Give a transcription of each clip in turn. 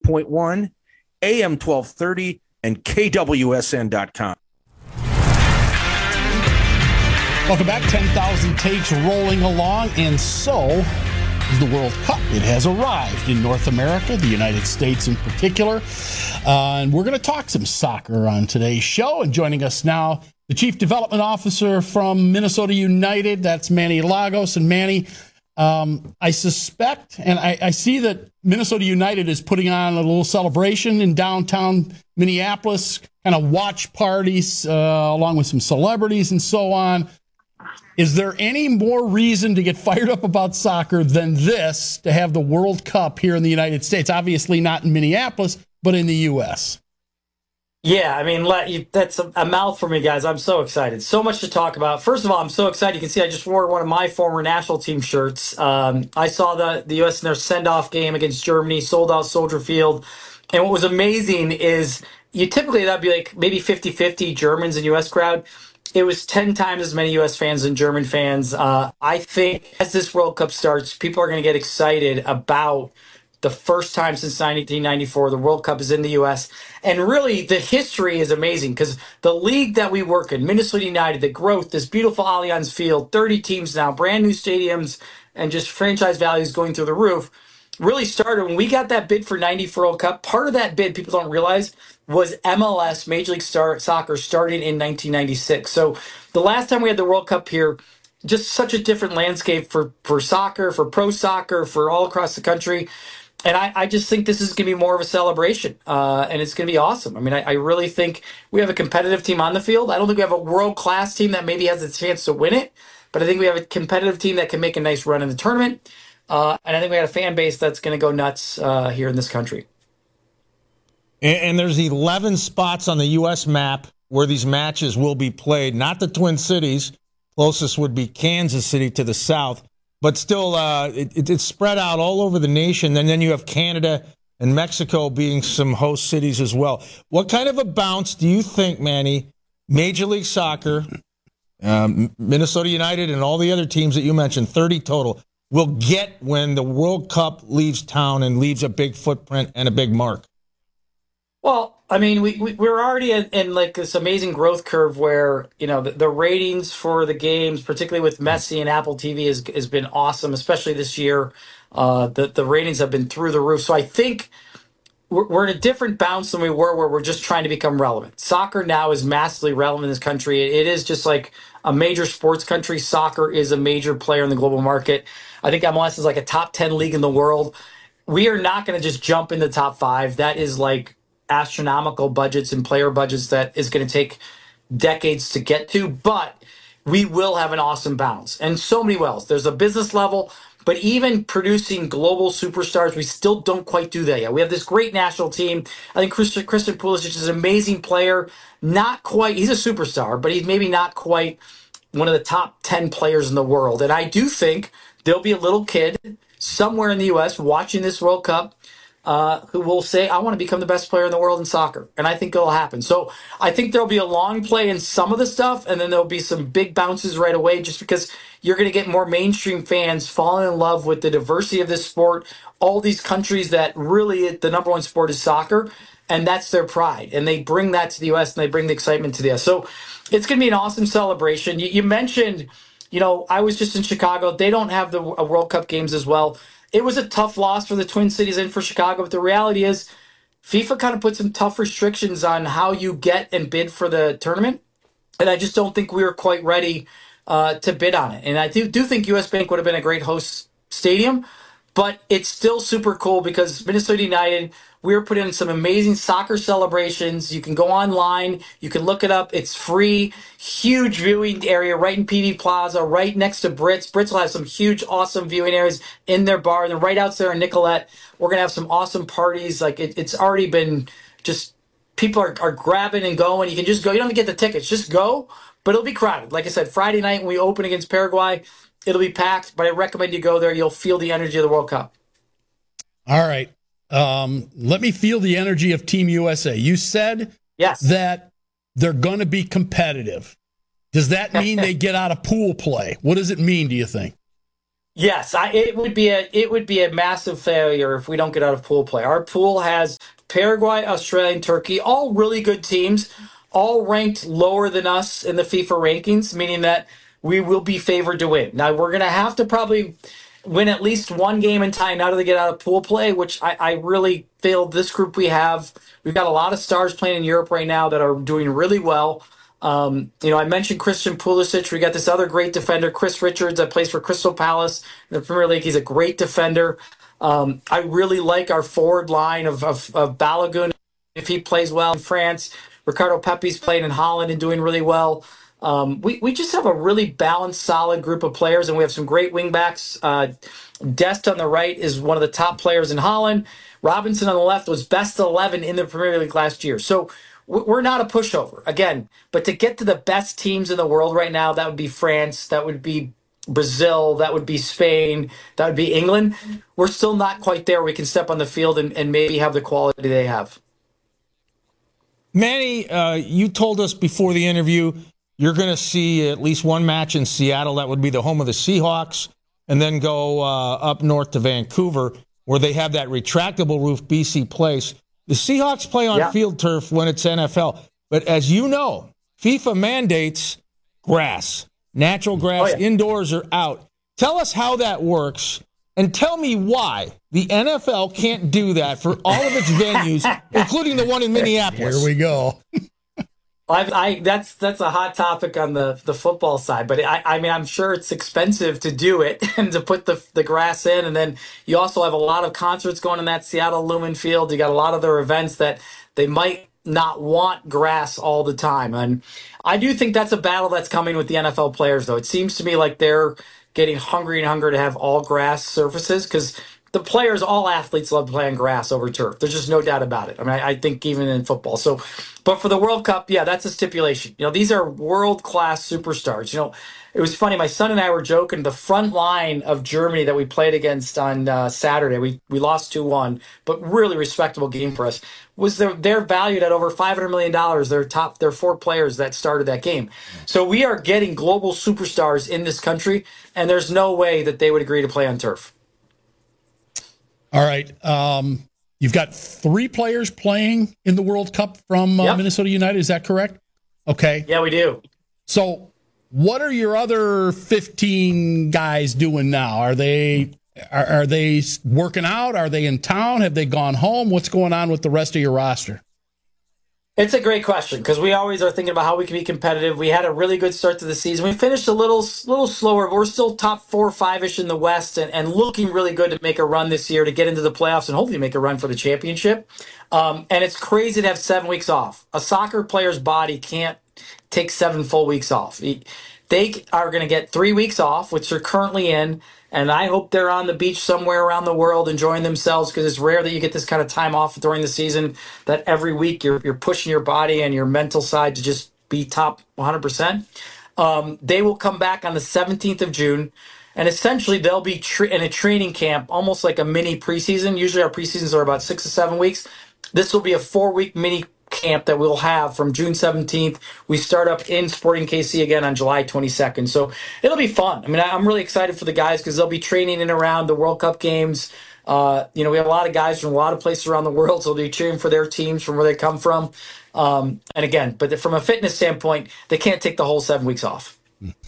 98.1, AM 1230, and KWSN.com. Welcome back. 10,000 takes rolling along, and so is the World Cup. It has arrived in North America, the United States in particular. And we're going to talk some soccer on today's show. And joining us now, the Chief Development Officer from Minnesota United, that's Manny Lagos. And Manny, I suspect, and I see that Minnesota United is putting on a little celebration in downtown Minneapolis, kind of watch parties along with some celebrities and so on. Is there any more reason to get fired up about soccer than this, to have the World Cup here in the United States? Obviously not in Minneapolis, but in the U.S. Yeah, I mean, that's a mouth for me, guys. I'm so excited. So much to talk about. First of all, I'm so excited. You can see I just wore one of my former national team shirts. I saw the U.S. in their send-off game against Germany, sold out Soldier Field. And what was amazing is that'd be like maybe 50-50 Germans and U.S. crowd. It was 10 times as many U.S. fans than German fans. I think as this World Cup starts, people are going to get excited about the first time since 1994 the World Cup is in the U.S. And really, the history is amazing because the league that we work in, Minnesota United, the growth, this beautiful Allianz Field, 30 teams now, brand new stadiums, and just franchise values going through the roof, really started when we got that bid for 94 World Cup. Part of that bid, people don't realize, was MLS, Major League Soccer, starting in 1996. So the last time we had the World Cup here, just such a different landscape for soccer, for pro soccer, for all across the country. And I just think this is going to be more of a celebration, and it's going to be awesome. I mean, I really think we have a competitive team on the field. I don't think we have a world-class team that maybe has a chance to win it, but I think we have a competitive team that can make a nice run in the tournament. And I think we got a fan base that's going to go nuts here in this country. And there's 11 spots on the U.S. map where these matches will be played. Not the Twin Cities. Closest would be Kansas City to the south. But still, it's spread out all over the nation. And then you have Canada and Mexico being some host cities as well. What kind of a bounce do you think, Manny, Major League Soccer, Minnesota United, and all the other teams that you mentioned, 30 total, will get when the World Cup leaves town and leaves a big footprint and a big mark? Well, I mean, we're already in like this amazing growth curve where, the ratings for the games, particularly with Messi and Apple TV, has been awesome, especially this year. The ratings have been through the roof. So I think we're in a different bounce than we were where we're just trying to become relevant. Soccer now is massively relevant in this country. It is just like a major sports country. Soccer is a major player in the global market. I think MLS is like a top 10 league in the world. We are not going to just jump in the top 5. That is like astronomical budgets and player budgets that is going to take decades to get to, but we will have an awesome bounce. And so many wells. There's a business level, but even producing global superstars, we still don't quite do that yet. We have this great national team. I think Christian Pulisic is an amazing player. Not quite, he's a superstar, but he's maybe not quite one of the top 10 players in the world. And I do think there'll be a little kid somewhere in the U.S. watching this World Cup who will say, I want to become the best player in the world in soccer. And I think it'll happen. So I think there'll be a long play in some of the stuff, and then there'll be some big bounces right away just because you're going to get more mainstream fans falling in love with the diversity of this sport, all these countries that really the number one sport is soccer, and that's their pride. And they bring that to the U.S. and they bring the excitement to the U.S. So it's going to be an awesome celebration. You mentioned, I was just in Chicago. They don't have the World Cup games as well. It was a tough loss for the Twin Cities and for Chicago, but the reality is FIFA kind of put some tough restrictions on how you get and bid for the tournament, and I just don't think we were quite ready to bid on it. And I do think US Bank would have been a great host stadium, but it's still super cool because Minnesota United, we were putting in some amazing soccer celebrations. You can go online. You can look it up. It's free. Huge viewing area right in PV Plaza, right next to Brits. Brits will have some huge, awesome viewing areas in their bar. And then right out there in Nicolette, we're going to have some awesome parties. Like it's already been just people are grabbing and going. You can just go. You don't have to get the tickets. Just go. But it'll be crowded. Like I said, Friday night when we open against Paraguay, it'll be packed. But I recommend you go there. You'll feel the energy of the World Cup. All right. Let me feel the energy of Team USA. You said yes, that they're going to be competitive. Does that mean they get out of pool play? What does it mean, do you think? Yes, it would be a massive failure if we don't get out of pool play. Our pool has Paraguay, Australia, and Turkey, all really good teams, all ranked lower than us in the FIFA rankings, meaning that we will be favored to win. Now we're going to have to probably win at least one game in time now to get out of pool play, which I really feel this group we have. We've got a lot of stars playing in Europe right now that are doing really well. I mentioned Christian Pulisic. We got this other great defender, Chris Richards, that plays for Crystal Palace in the Premier League. He's a great defender. I really like our forward line of Balogun. If he plays well in France, Ricardo Pepe's playing in Holland and doing really well. We just have a really balanced, solid group of players, and we have some great wingbacks. Dest on the right is one of the top players in Holland. Robinson on the left was best 11 in the Premier League last year. So we're not a pushover, again. But to get to the best teams in the world right now, that would be France, that would be Brazil, that would be Spain, that would be England. We're still not quite there. We can step on the field and maybe have the quality they have. Manny, you told us before the interview you're going to see at least one match in Seattle. That would be the home of the Seahawks, and then go up north to Vancouver, where they have that retractable roof, BC Place. The Seahawks play on field turf when it's NFL. But as you know, FIFA mandates grass, natural grass, indoors or out. Tell us how that works, and tell me why the NFL can't do that for all of its venues, including the one in Minneapolis. Here we go. That's a hot topic on the football side, but I mean, I'm sure it's expensive to do it and to put the grass in, and then you also have a lot of concerts going in that Seattle Lumen Field. You got a lot of their events that they might not want grass all the time, and I do think that's a battle that's coming with the NFL players. Though it seems to me like they're getting hungry and hungry to have all grass surfaces because the players, all athletes love playing grass over turf. There's just no doubt about it. I mean, I think even in football. So, but for the World Cup, yeah, that's a stipulation. These are world-class superstars. It was funny. My son and I were joking. The front line of Germany that we played against on Saturday, we lost 2-1, but really respectable game for us. They're valued at over $500 million. They're 4 players that started that game. So we are getting global superstars in this country, and there's no way that they would agree to play on turf. All right. You've got 3 players playing in the World Cup from Minnesota United. Is that correct? Okay. Yeah, we do. So what are your other 15 guys doing now? Are they working out? Are they in town? Have they gone home? What's going on with the rest of your roster? It's a great question because we always are thinking about how we can be competitive. We had a really good start to the season. We finished a little slower, but we're still top 4 or 5-ish in the West and looking really good to make a run this year to get into the playoffs and hopefully make a run for the championship. And it's crazy to have 7 weeks off. A soccer player's body can't take 7 full weeks off. They are going to get 3 weeks off, which they're currently in. And I hope they're on the beach somewhere around the world enjoying themselves because it's rare that you get this kind of time off during the season, that every week you're pushing your body and your mental side to just be top 100%. They will come back on the 17th of June, and essentially they'll be in a training camp, almost like a mini preseason. Usually our preseasons are about 6 to 7 weeks. This will be a 4-week mini camp that we'll have from June 17th. We start up in Sporting KC again on July 22nd. So it'll be fun. I mean, I'm really excited for the guys because they'll be training in and around the World Cup games. We have a lot of guys from a lot of places around the world, so they'll be cheering for their teams from where they come from. And again, but from a fitness standpoint, they can't take the whole 7 weeks off.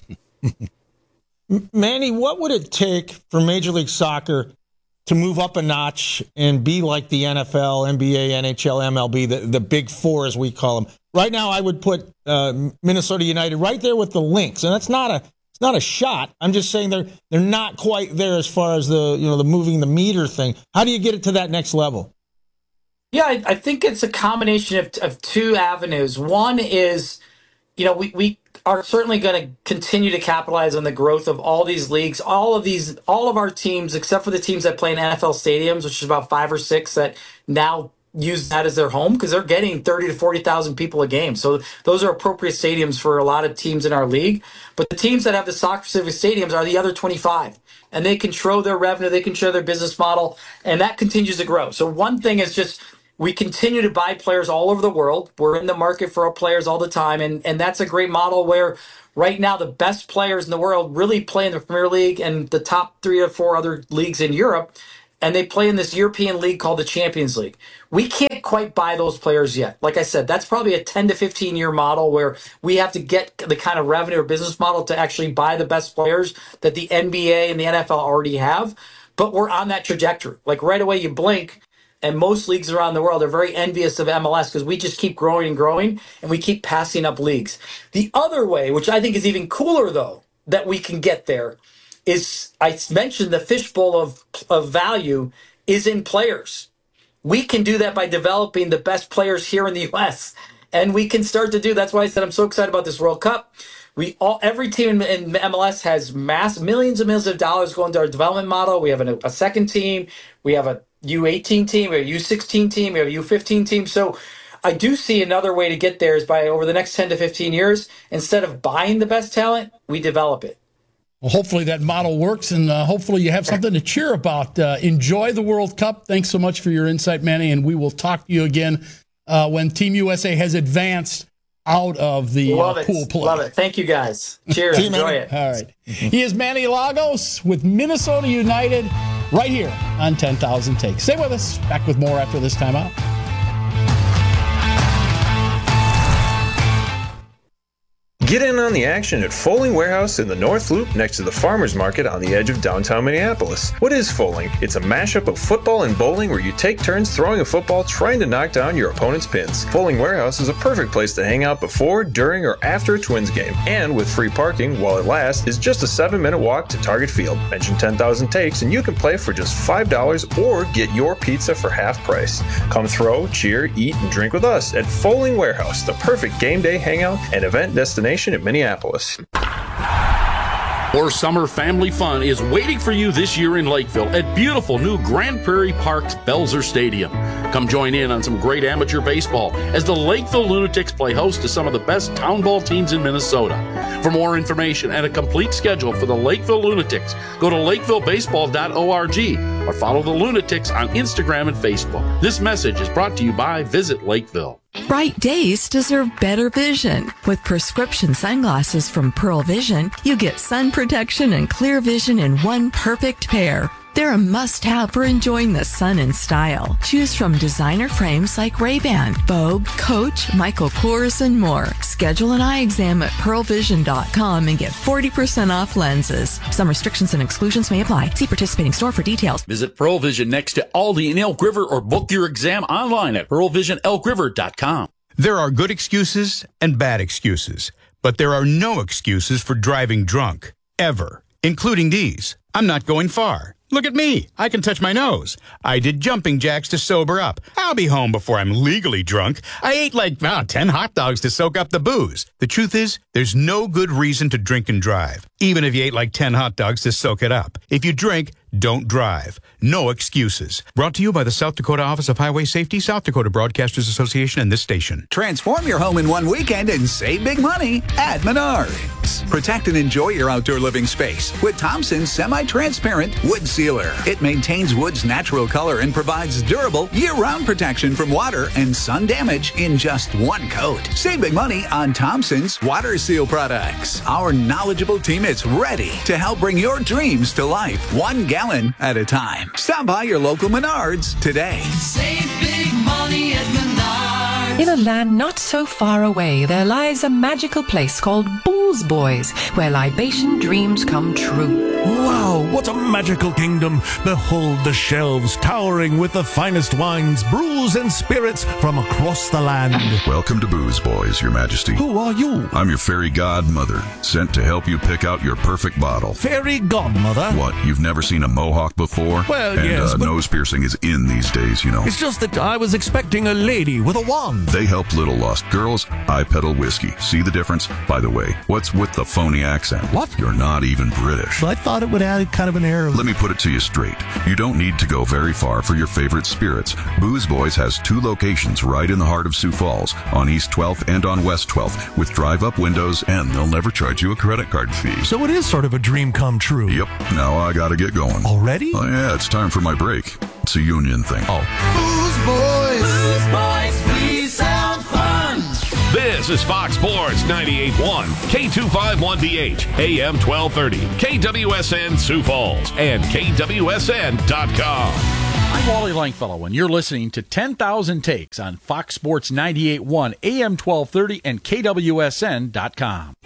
Manny, what would it take for Major League Soccer to move up a notch and be like the NFL, NBA, NHL, MLB, the big 4 as we call them? Right now, I would put Minnesota United right there with the Lynx, and it's not a shot. I'm just saying they're not quite there as far as the moving the meter thing. How do you get it to that next level? Yeah, I think it's a combination of 2 avenues. One is, we are certainly going to continue to capitalize on the growth of all these leagues, all of our teams, except for the teams that play in NFL stadiums, which is about 5 or 6 that now use that as their home because they're getting 30 to 40,000 people a game. So those are appropriate stadiums for a lot of teams in our league. But the teams that have the soccer-specific stadiums are the other 25, and they control their revenue, they control their business model, and that continues to grow. So one thing is just We continue to buy players all over the world. We're in the market for our players all the time. And that's a great model where right now the best players in the world really play in the Premier League and the top 3 or 4 other leagues in Europe. And they play in this European league called the Champions League. We can't quite buy those players yet. Like I said, that's probably a 10 to 15 year model where we have to get the kind of revenue or business model to actually buy the best players that the NBA and the NFL already have. But we're on that trajectory. Like right away, you blink, and most leagues around the world are very envious of MLS because we just keep growing and growing, and we keep passing up leagues. The other way, which I think is even cooler, though, that we can get there is, I mentioned the fishbowl of value is in players. We can do that by developing the best players here in the U.S., and we can start to do. That's why I said I'm so excited about this World Cup. Every team in MLS has millions and millions of dollars going to our development model. We have a second team. We have a U18 team. We have a U16 team. We have a U15 team. So I do see another way to get there is by over the next 10 to 15 years, instead of buying the best talent, we develop it. Well, hopefully that model works, and hopefully you have something to cheer about. Enjoy the World Cup. Thanks so much for your insight, Manny, and we will talk to you again when Team USA has advanced out of the pool play. Love it. Thank you, guys. Cheers. Enjoy it. All right. He is Manny Lagos with Minnesota United right here on 10,000 Takes. Stay with us. Back with more after this timeout. Get in on the action at Foaling Warehouse in the North Loop next to the Farmers Market on the edge of downtown Minneapolis. What is Foaling? It's a mashup of football and bowling where you take turns throwing a football trying to knock down your opponent's pins. Foaling Warehouse is a perfect place to hang out before, during, or after a Twins game. And with free parking while it lasts, is just a 7-minute walk to Target Field. Mention 10,000 Takes and you can play for just $5 or get your pizza for half price. Come throw, cheer, eat, and drink with us at Foaling Warehouse, the perfect game day hangout and event destination at Minneapolis. More summer family fun is waiting for you this year in Lakeville at beautiful new Grand Prairie Park's Belzer Stadium. Come join in on some great amateur baseball as the Lakeville Lunatics play host to some of the best town ball teams in Minnesota. For more information and a complete schedule for the Lakeville Lunatics, go to lakevillebaseball.org or follow the Lunatics on Instagram and Facebook. This message is brought to you by Visit Lakeville. Bright days deserve better vision. With prescription sunglasses from Pearl Vision, you get sun protection and clear vision in one perfect pair. They're a must-have for enjoying the sun in style. Choose from designer frames like Ray-Ban, Vogue, Coach, Michael Kors, and more. Schedule an eye exam at pearlvision.com and get 40% off lenses. Some restrictions and exclusions may apply. See participating store for details. Visit Pearl Vision next to Aldi in Elk River or book your exam online at pearlvisionelkriver.com. There are good excuses and bad excuses, but there are no excuses for driving drunk, ever, including these. I'm not going far. Look at me. I can touch my nose. I did jumping jacks to sober up. I'll be home before I'm legally drunk. I ate like 10 hot dogs to soak up the booze. The truth is, there's no good reason to drink and drive, even if you ate like 10 hot dogs to soak it up. If you drink, don't drive. No excuses. Brought to you by the South Dakota Office of Highway Safety, South Dakota Broadcasters Association, and this station. Transform your home in one weekend and save big money at Menards. Protect and enjoy your outdoor living space with Thompson's semi-transparent wood sealer. It maintains wood's natural color and provides durable year-round protection from water and sun damage in just one coat. Save big money on Thompson's water seal products. Our knowledgeable team is ready to help bring your dreams to life, 1 gallon at a time. Stop by your local Menards today. Save big money at Menards. In a land not so far away, there lies a magical place called Booze Boys, where libation dreams come true. Wow, what a magical kingdom! Behold the shelves towering with the finest wines, brews, and spirits from across the land. Welcome to Booze Boys, Your Majesty. Who are you? I'm your fairy godmother, sent to help you pick out your perfect bottle. Fairy godmother? What, you've never seen a mohawk before? Well, and, yes, but nose piercing is in these days, you know. It's just that I was expecting a lady with a wand. They help little lost girls. I peddle whiskey. See the difference? By the way, what's with the phony accent? What? You're not even British. I thought it would add kind of an air of... Let me put it to you straight. You don't need to go very far for your favorite spirits. Booze Boys has 2 locations right in the heart of Sioux Falls, on East 12th and on West 12th, with drive-up windows, and they'll never charge you a credit card fee. So it is sort of a dream come true. Yep. Now I gotta get going. Already? Oh, yeah, it's time for my break. It's a union thing. Oh. Booze Boys. This is Fox Sports 98.1, K251BH, AM 1230, KWSN Sioux Falls, and KWSN.com. I'm Wally Langfellow, and you're listening to 10,000 Takes on Fox Sports 98.1, AM 1230, and KWSN.com.